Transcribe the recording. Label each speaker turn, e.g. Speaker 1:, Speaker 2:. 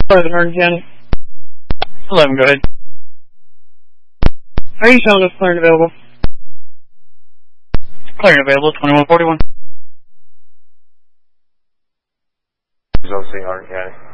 Speaker 1: President Orange County.
Speaker 2: 11, go ahead.
Speaker 1: Are you showing us clearing available?
Speaker 2: Clearing available, 2141.
Speaker 3: Orange County.